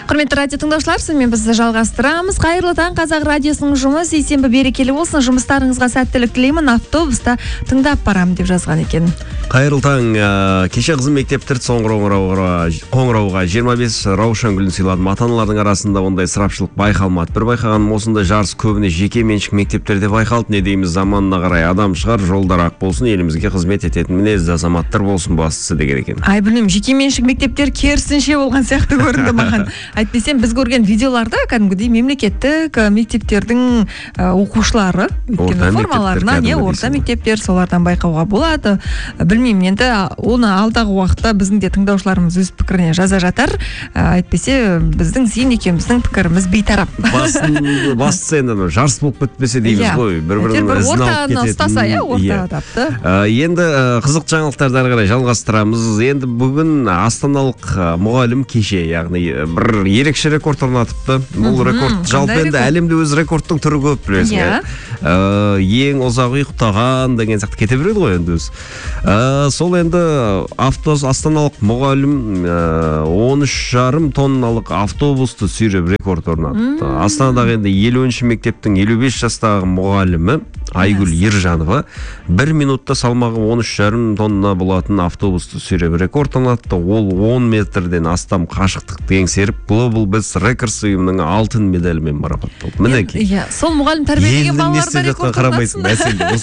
Құрметті радио тыңдаушылар, сізбен біз жалғастырамыз. Қайырлы таң, Қазақ радиосының жұмыс, сейсенбі берекелі болсын. Жұмыстарыңызға сәттілік тілеймін. Автобуста тыңдап барам деп жазған екен. Қайырлы таң, кеше қызым мектептерді қоңырауға 25 раушан гүлін сыйладым. Ата-аналардың арасында ондай ысырапшылық байқалмады. Бір байқағаным осындай жарыс көбіне жеке меншік мектептерде байқалды. Не дейміз, заманына қарай адам шығар, жолдар ақ болсын, елімізге қызмет ететін мінезді азаматтар болсын бастысы деген екен. Ай, білмеймін, жеке меншік мектептер керісінше болған сияқты көрінді маған. Әйтпесем, біз көрген видеоларда кәдімгідей мемлекеттік мектептердің оқушылары, өйткені формаларына не орта мектептер, солардан байқауға болады. Білмеймін, енді оны алдағы уақытта біздің де тыңдаушыларымыз өз пікіріне жаза жатар. Әйтпесе, біздің сен екеуміздің пікіріміз бейтарап. Бастысы енді жарыс болып бітпесе дейміз ғой. Бір-бірін ізін алып кететін. Енді қызық жаңалықтарды ары қарай жалғастырамыз. Енді бүгін астаналық мұғалім кеше, яғни бір ерекше рекорд орнатыпты. Бұл рекорд жалпы енді әлемде өз рекордтың түрі көп, білесің. Ең ұзақ ұйықтаған деген сияқты кете береді ғой енді өз. Сол енді астаналық мұғалім 13,5 тонналық автобусты сүйреп рекорд орнатыпты. Астанадағы енді 50-ші мектептің 55 жастағы мұғалімі Айгүл Ержанова 1 минутта салмағы 13,5 тонна болатын автобусты сүйреп рекорд орнатты. Ол 10 метрден астам қашықтықты еңсеріп Global Best Records ұйымының алтын медалімен марапатталды. Мінекей. Сол мұғалім тәрбиелеген балаларда рекорд орнатсын.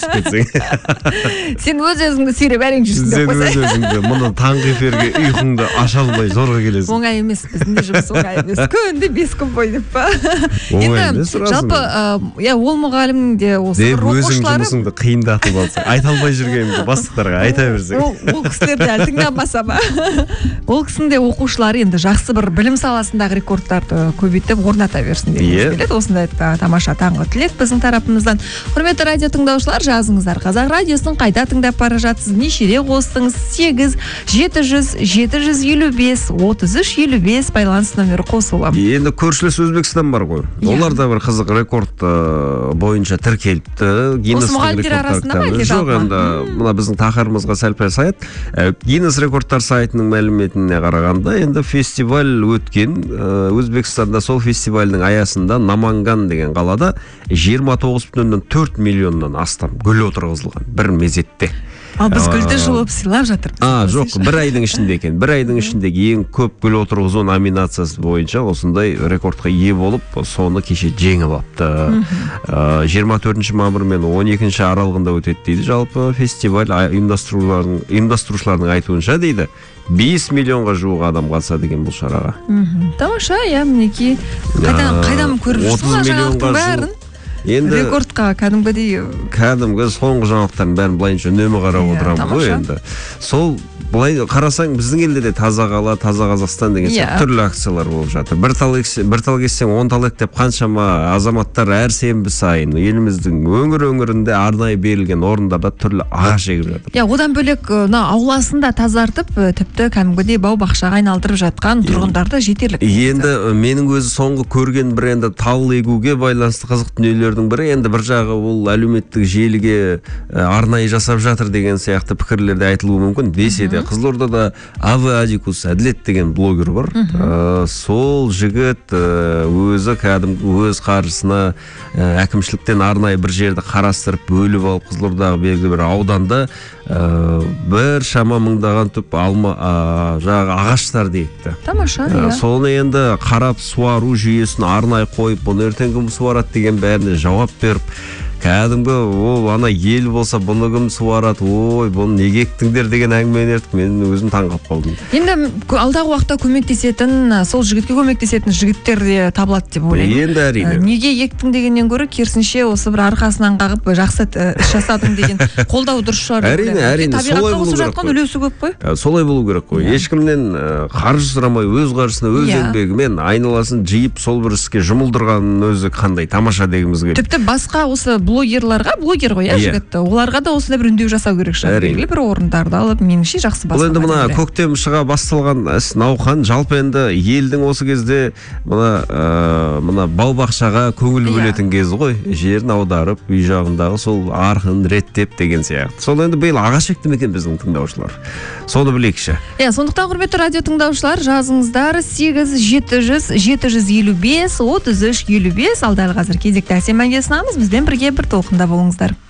Сен өз-өзіңді сүйреп әрең жүрсің деп қойсай. Сен өз-өзіңді мұны таңғы эфирге ұйқыңды аша алмай зорға келесің. Оңай емес, біздің де жұмыс оңай емес. Күнде 5 күн бойы деп па. Енді жалпы ол мұғалімнің де осы бір өзің жұмысыңды қиындатып алсаң, айта алмай жүргенімді бастықтарға айта берсең. Ол кісілерді әлі тыңдамаса ма? Ол кісінің де оқушылары енді жақсы бір білім саласындағы рекордтарды көбейтіп орната берсін деп келеді. Осындай тамаша таңғы тілек біздің тарапымыздан. Құрметті радио тыңдаушылар, жазыңыздар. Қазақ радиосын қайда тыңдап бара жатсыз? Нешеде қостыңыз? 8 700 755 3355 байланыс нөмірі қосылы. Енді көршілес Өзбекстан бар ғой. Олар да бір қызық рекорд бойынша тіркеліпті. Осы мұғалімдер арасында ма? Жоқ, енді мына біздің тақырыбымызға сәл-пәл сайт. Гиннес рекордтар сайтының мәліметіне қарағанда, енді фестиваль өткен. Өзбекстанда сол фестивальдің аясында Наманган деген қалада 29,4 миллионнан астам гүл отырғызылған бір мезетте. Ал біз гүлді жұлып сыйлап жатырмыз. Жоқ, бір айдың ішінде екен. Бір айдың ішіндегі ең көп гүл отырғызу номинациясы бойынша осындай рекордқа ие болып, соны кеше жеңіп алыпты. 24 мамыр мен 12 аралығында өтеді дейді. Жалпы фестиваль ұйымдастырушылардың айтуынша дейді. 5 миллионға жуық адам қатысады деген бұл шараға. Тамаша, мінекей. Қайдан көріп жүрсің жаңалықтың бәрін? Рекордқа кәдімгі соңғы жаңалықтардың бәрін былайынша үнемі қарап отырамын ғой енді. Сол былай қарасаң біздің елде де таза қала, таза Қазақстан деген түрлі акциялар болып жатыр. Бір тал кессең 10 тал ек деп қаншама азаматтар әр сенбі сайын еліміздің өңір-өңірінде арнайы берілген орындарда түрлі ағаш егіп жатыр. Одан бөлек ауласында тазартып, тіпті кәдімгідей бау-бақшаға айналдырып жатқан тұрғындарды жетерлік. Енді менің өзі соңғы көрген бір енді тал егуге байланысты қызық дүниелердің бірі, енді бір жағы ол әлеуметтік желіге арнайы жасап жатыр деген сияқты пікірлерде айтылуы мүмкін. Десе де Қызылордада Авы Адикус Әділет деген блогер бар. Сол жігіт өзі кәдімгі өз қаржысына әкімшіліктен арнайы бір жерді қарастырып бөліп алып Қызылордадағы белгілі бір ауданда бір шама мыңдаған түп ағаштар дейікті. Тамаша. Соны енді қарап суару жүйесін арнайы қойып, бұны ертең кім суарады деген бәріне жауап беріп, кәдімгі ол ана ел болса бұны кім суарады, ой бұны неге ектіңдер деген әңгімені ертіп, мен өзім таңғалып қалдым. Енді алдағы уақытта көмектесетін, сол жігітке көмектесетін жігіттер де табылады деп ойлаймын. Енді әрине. Неге ектің дегеннен гөрі керісінше осы бір арқасынан қағып жақсы іс жасадың деген қолдау дұрыс шығар. Әрине, солай болу керек қой. Үлесі көп қой. Солай болу керек қой. Ешкімнен қаржы сұрамай, өз қаржысына, өз еңбегімен айналасын жиып сол бір іске жұмылдырғанның өзі қандай тамаша дегіміз келеді. Тіпті басқа осы блогер ғой, жігіт. Оларға да осындай бір үндеу жасау керек шығар. Белгілі бір орындарды алып, меніңше жақсы басталған. Бұл енді мына көктем шыға басталған науқан, жалпы енді елдің осы кезде мына бау-бақшаға көңіл бөлетін кез ғой. Жерін аударып, үй жағындағы сол арқын реттеп деген сияқты. Сол енді биыл ағаш екті ме екен біздің тыңдаушылар. Соны білейікші. Сондықтан құрметті радио тыңдаушылар, жазыңыздар 8-700-755-33-55. Ал дәл қазір кезекті әсем әнге ұсынамыз. Бізден бірге бір толқында болыңыздар.